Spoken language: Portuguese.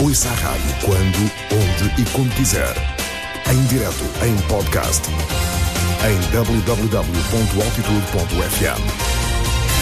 Ouça a rádio quando, onde e como quiser. Em direto, em podcast. Em www.altitude.fm.